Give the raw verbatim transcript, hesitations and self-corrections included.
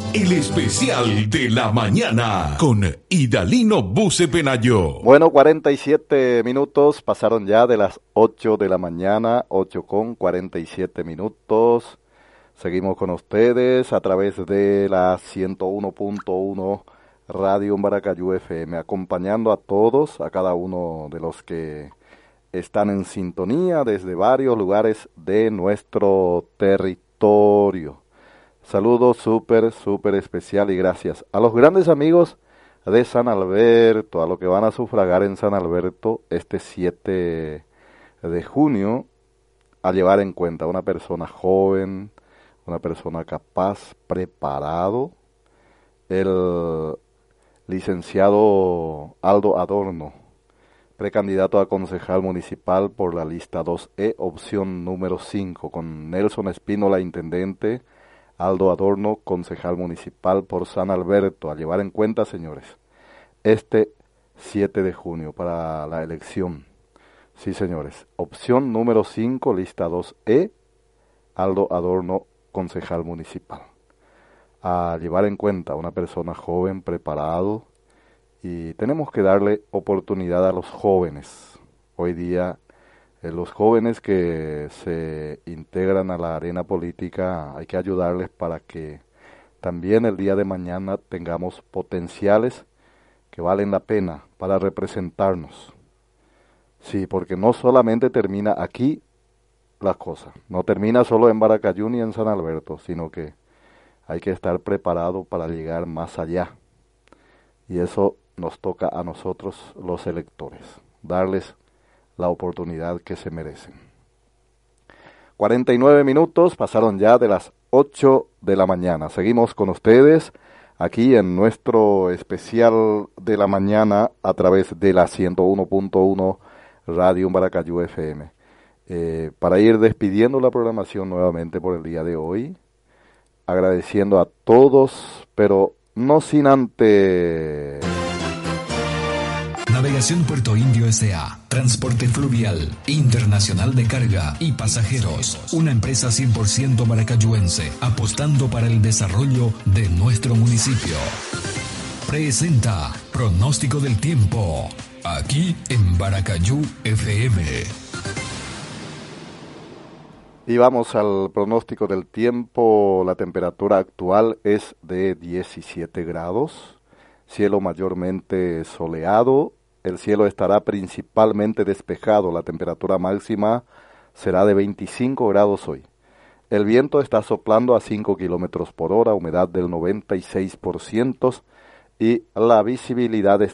el especial de la mañana con Idalino Buce Penayo. Bueno, cuarenta y siete minutos pasaron ya de las ocho de la mañana, ocho con cuarenta y siete minutos. Seguimos con ustedes a través de la ciento uno punto uno Radio Maracayú F M, acompañando a todos, a cada uno de los que están en sintonía desde varios lugares de nuestro territorio. Saludos súper, súper especial y gracias a los grandes amigos de San Alberto, a los que van a sufragar en San Alberto este siete de junio, a llevar en cuenta una persona joven, una persona capaz, preparado, el licenciado Aldo Adorno, precandidato a concejal municipal por la lista dos E, opción número cinco, con Nelson Espínola, intendente, Aldo Adorno, concejal municipal por San Alberto, a llevar en cuenta, señores, este siete de junio para la elección. Sí, señores, opción número cinco, lista dos E, Aldo Adorno, concejal municipal. A llevar en cuenta una persona joven, preparado, y tenemos que darle oportunidad a los jóvenes. Hoy día, eh, los jóvenes que se integran a la arena política, hay que ayudarles para que también el día de mañana tengamos potenciales que valen la pena para representarnos. Sí, porque no solamente termina aquí las cosas, no termina solo en Maracayú ni en San Alberto, sino que hay que estar preparado para llegar más allá. Y eso nos toca a nosotros los electores, darles la oportunidad que se merecen. cuarenta y nueve minutos pasaron ya de las ocho de la mañana. Seguimos con ustedes aquí en nuestro especial de la mañana a través de la ciento uno punto uno Radio Maracayú F M. Eh, para ir despidiendo la programación nuevamente por el día de hoy, agradeciendo a todos, pero no sin antes... Navegación Puerto Indio S A Transporte fluvial, internacional de carga y pasajeros. Una empresa cien por ciento maracayuense, apostando para el desarrollo de nuestro municipio. Presenta Pronóstico del Tiempo, aquí en Maracayú F M. Y vamos al pronóstico del tiempo. La temperatura actual es de diecisiete grados, cielo mayormente soleado. El cielo estará principalmente despejado, la temperatura máxima será de veinticinco grados hoy. El viento está soplando a cinco kilómetros por hora, humedad del noventa y seis por ciento y la visibilidad está